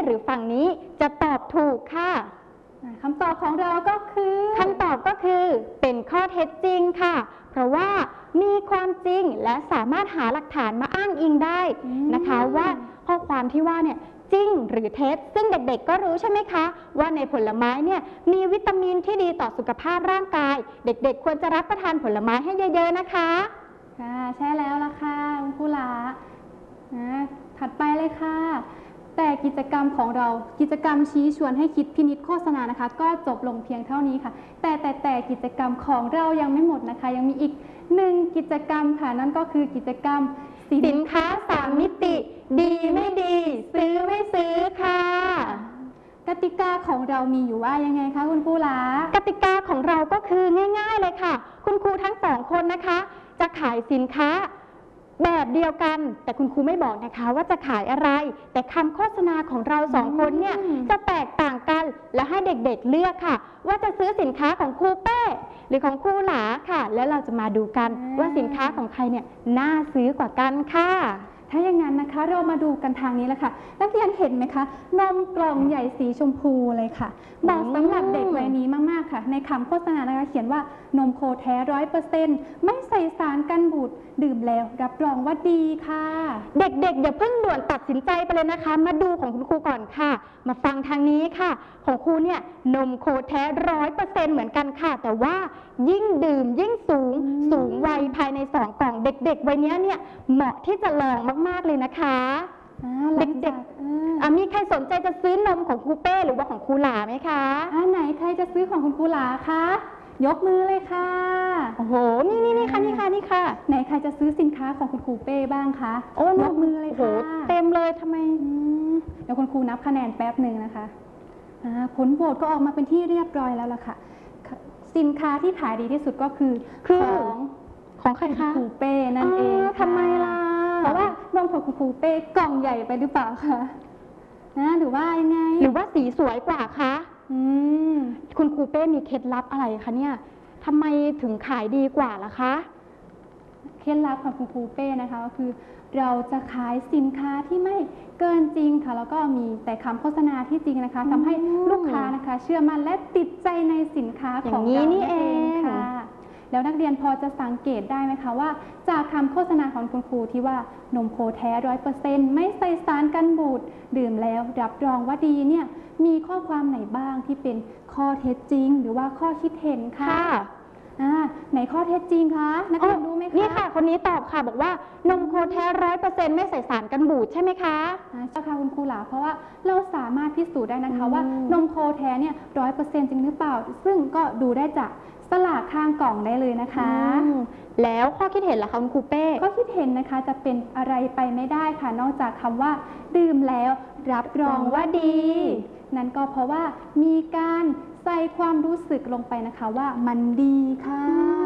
หรือฝั่งนี้จะตอบถูกค่ะคำตอบของเราก็คือเป็นข้อเท็จจริงค่ะเพราะว่ามีความจริงและสามารถหาหลักฐานมาอ้างอิงได้นะคะว่าข้อความที่ว่าเนี่ยจริงหรือเท็จซึ่งเด็กๆก็รู้ใช่ไหมคะว่าในผลไม้เนี่ยมีวิตามินที่ดีต่อสุขภาพร่างกายเด็กๆควรจะรับประทานผลไม้ให้เยอะๆนะคะใช่แล้วล่ะค่ะคุณครูหลาถัดไปเลยค่ะแต่กิจกรรมของเรากิจกรรมชี้ชวนให้คิดพินิจโฆษณานะคะก็จบลงเพียงเท่านี้ค่ะแต่กิจกรรมของเรายังไม่หมดนะคะยังมีอีก1กิจกรรมค่ะนั่นก็คือกิจกรรมสินค้า3มิติดีไม่ดีซื้อไม่ซื้อค่ะกติกาของเรามีอยู่ว่ายังไงคะคุณครูหลากติกาของเราก็คือง่ายๆเลยค่ะคุณครูทั้ง2คนนะคะจะขายสินค้าแบบเดียวกันแต่คุณครูไม่บอกนะคะว่าจะขายอะไรแต่คำโฆษณาของเรา2คนเนี่ยจะแตกต่างกันและให้เด็กๆเลือกค่ะว่าจะซื้อสินค้าของครูเป้หรือของครูหลาค่ะแล้วเราจะมาดูกันว่าสินค้าของใครเนี่ยน่าซื้อกว่ากันค่ะถ้าอย่างนั้นนะคะเรามาดูกันทางนี้แล้วค่ะนักเรียนเห็นไหมคะนมกล่องใหญ่สีชมพูเลยค่ะเหมาะสำหรับเด็กวัยนี้มากๆค่ะในคำโฆษณานะคะเขียนว่านมโคแท้100%ไม่ใส่สารกันบูดดื่มแล้วรับรองว่าดีค่ะเด็กๆอย่าเพิ่งด่วนตัดสินใจไปเลยนะคะมาดูของคุณครูก่อนค่ะมาฟังทางนี้ค่ะของครูเนี่ยนมโคแท้100%เหมือนกันค่ะแต่ว่ายิ่งดื่มยิ่งสูงวัยภายใน2กล่องเด็กๆวัยนี้เนี่ยเหมาะที่จะลองมากๆเลยนะคะเด็กๆมีใครสนใจจะซื้อนมของครูเป้หรือว่าของครูหลาไหมคะไหนใครจะซื้อของคุณครูหลาคะยกมือเลยค่ะโอ้โหนี่ค่ะไหนใครจะซื้อสินค้าของคุณครูเป้บ้างคะยกมือเลยค่ะเต็มเลยทำไมเดี๋ยวคุณครูนับคะแนนแป๊บหนึ่งนะคะผลโหวตก็ออกมาเป็นที่เรียบร้อยแล้วล่ะค่ะสินค้าที่ขายดีที่สุดก็คือของใครคะครูเป้นั่นเองทำไมล่ะเพราะว่านมของคุณครูเป้กล่องใหญ่ไปหรือเปล่าคะหรือว่ายังไงหรือว่าสีสวยกว่าคะคุณครูเป้มีเคล็ดลับอะไรคะเนี่ยทำไมถึงขายดีกว่าล่ะคะเคล็ดลับของคุณครูเป้นะคะก็คือเราจะขายสินค้าที่ไม่เกินจริงค่ะแล้วก็มีแต่คำโฆษณาที่จริงนะคะทำให้ลูกค้านะคะเชื่อมั่นและติดใจในสินค้าของเราเองค่ะแล้วนักเรียนพอจะสังเกตได้ไหมคะว่าจากคำโฆษณาของคุณครูที่ว่านมโคแท้ 100% ไม่ใส่สารกันบูดดื่มแล้วรับรองว่าดีเนี่ยมีข้อความไหนบ้างที่เป็นข้อเท็จจริงหรือว่าข้อคิดเห็นค่ะไหนข้อเท็จจริงคะนักเรียนรู้ไหมคะนี่ค่ะคนนี้ตอบค่ะบอกว่านมโคแท้ 100% ไม่ใส่สารกันบูดใช่ไหมคะใช่ค่ะคุณครูหลาเพราะว่าเราสามารถพิสูจน์ได้นะคะว่านมโคแท้เนี่ย 100% จริงหรือเปล่าซึ่งก็ดูได้จากสลากข้างกล่องได้เลยนะคะแล้วข้อคิดเห็นล่ะคะคุณครูเป้ข้อคิดเห็นนะคะจะเป็นอะไรไปไม่ได้ค่ะนอกจากคำว่าดื่มแล้วรับรองว่าดีนั่นก็เพราะว่ามีการใส่ความรู้สึกลงไปนะคะว่ามันดีค่ะ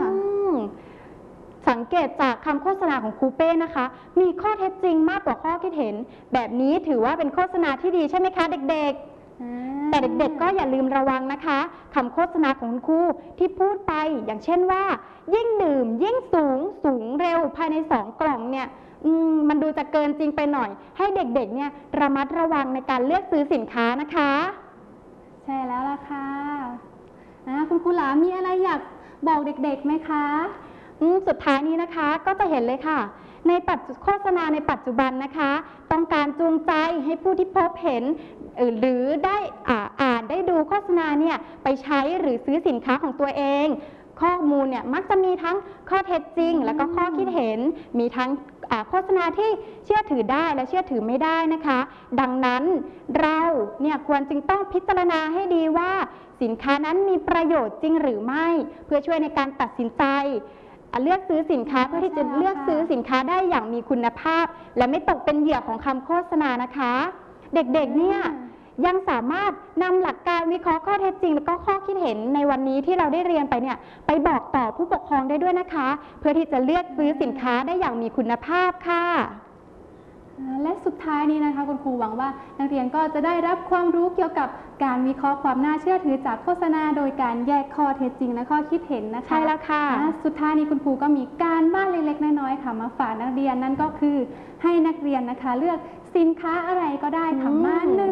สังเกตจากคำโฆษณาของครูเป้นะคะมีข้อเท็จจริงมากกว่าข้อคิดเห็นแบบนี้ถือว่าเป็นโฆษณาที่ดีใช่ไหมคะเด็กๆแต่เด็กๆก็อย่าลืมระวังนะคะคำโฆษณาของคุณครูที่พูดไปอย่างเช่นว่ายิ่งดื่มยิ่งสูงเร็วภายใน2กล่องเนี่ยมันดูจะเกินจริงไปหน่อยให้เด็กๆเนี่ยระมัดระวังในการเลือกซื้อสินค้านะคะใช่แล้วล่ะค่ะคุณครูหลามีอะไรอยากบอกเด็กๆไหมคะสุดท้ายนี้นะคะก็จะเห็นเลยค่ะในโฆษณาในปัจจุบันนะคะต้องการจูงใจให้ผู้ที่พบเห็นหรือได้อ่านได้ดูโฆษณาเนี่ยไปใช้หรือซื้อสินค้าของตัวเองข้อมูลเนี่ยมักจะมีทั้งข้อเท็จจริงแล้วก็ข้อคิดเห็นมีทั้งโฆษณาที่เชื่อถือได้และเชื่อถือไม่ได้นะคะดังนั้นเราเนี่ยควรจึงต้องพิจารณาให้ดีว่าสินค้านั้นมีประโยชน์จริงหรือไม่เพื่อช่วยในการตัดสินใจเลือกซื้อสินค้าเพื่อที่จะเลือกซื้อสินค้าได้อย่างมีคุณภาพและไม่ตกเป็นเหยื่อของคำโฆษณานะคะเด็กๆเนี่ยยังสามารถนำหลักการวิเคราะห์ข้อเท็จจริงและก็ข้อคิดเห็นในวันนี้ที่เราได้เรียนไปเนี่ยไปบอกต่อผู้ปกครองได้ด้วยนะคะเพื่อที่จะเลือกซื้อสินค้าได้อย่างมีคุณภาพค่ะและสุดท้ายนี้นะคะคุณครูหวังว่านักเรียนก็จะได้รับความรู้เกี่ยวกับการวิเคราะห์ความน่าเชื่อถือจากโฆษณาโดยการแยกข้อเท็จจริงและข้อคิดเห็นนะคะใช่แล้วค่ะสุดท้ายนี้คุณครูก็มีการบ้านเล็กๆน้อยๆค่ะมาฝากนักเรียนนั่นก็คือให้นักเรียนนะคะเลือกสินค้าอะไรก็ได้ค่ะมา